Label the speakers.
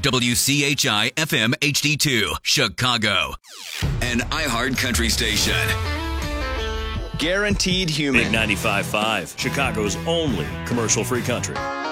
Speaker 1: WCHI FM HD2, Chicago. An iHeart Country station.
Speaker 2: Guaranteed human.
Speaker 3: Big 95.5, Chicago's only commercial-free country.